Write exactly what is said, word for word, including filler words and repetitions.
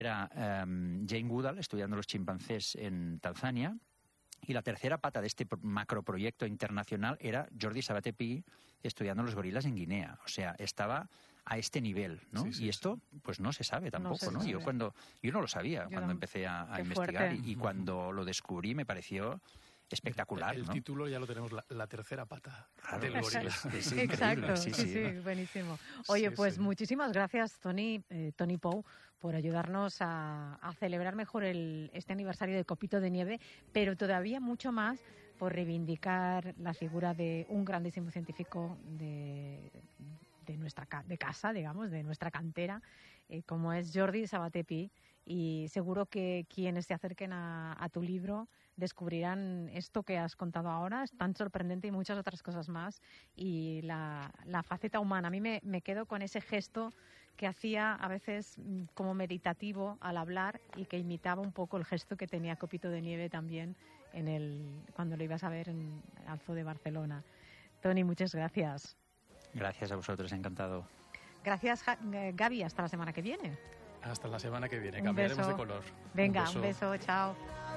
Era um, Jane Goodall estudiando los chimpancés en Tanzania. Y la tercera pata de este macroproyecto internacional era Jordi Sabaté-Pi estudiando los gorilas en Guinea. O sea, estaba a este nivel, ¿no? Sí, sí, y esto, pues no se sabe tampoco, ¿no? no ¿no? Yo cuando yo no lo sabía yo cuando no. empecé a, a Qué investigar y, fuerte. y cuando lo descubrí me pareció espectacular, El ¿no? título ya lo tenemos, la, la tercera pata Claro, del gorila. es, es, es Exacto, sí, sí, sí, sí. buenísimo. Oye, Sí, pues sí. muchísimas gracias, Tony, eh, Tony Pou, por ayudarnos a, a celebrar mejor el, este aniversario de Copito de Nieve, pero todavía mucho más por reivindicar la figura de un grandísimo científico de, de nuestra ca- de casa, digamos, de nuestra cantera, eh, como es Jordi Sabaté-Pi. Y seguro que quienes se acerquen a, a tu libro descubrirán esto que has contado ahora, es tan sorprendente y muchas otras cosas más. Y la, la faceta humana. A mí me, me quedo con ese gesto que hacía a veces mm, como meditativo al hablar y que imitaba un poco el gesto que tenía Copito de Nieve también en el, cuando lo ibas a ver en el Zoo de Barcelona. Tony, muchas gracias. Gracias a vosotros, encantado. Gracias, Ja- eh, Gaby. Hasta la semana que viene. Hasta la semana que viene. Un Cambiaremos beso. de color. Venga, Un un beso. beso. Chao.